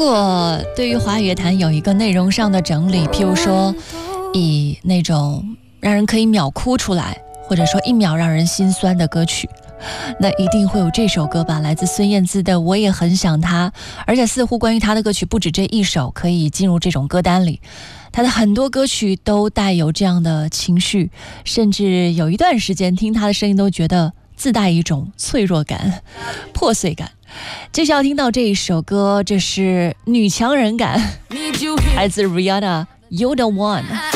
果对于华语乐坛有一个内容上的整理，譬如说以那种让人可以秒哭出来，或者说一秒让人心酸的歌曲，那一定会有这首歌吧，来自孙燕姿的《我也很想他》。而且似乎关于他的歌曲不止这一首可以进入这种歌单里，他的很多歌曲都带有这样的情绪，甚至有一段时间听他的声音都觉得自带一种脆弱感、破碎感。接下来要听到这一首歌，这是女强人感，来自 Rihanna， You're the One。